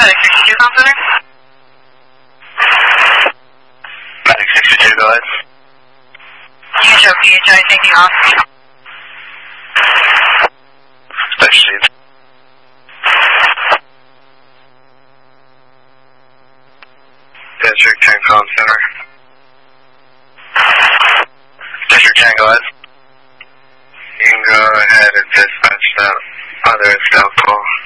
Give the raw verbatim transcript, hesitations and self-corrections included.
Medic sixty-two, com center. Medic sixty-two, go ahead. You can show P H I taking off. Specialty. District ten, com center. District ten, go ahead. You can go ahead and dispatch that other South call.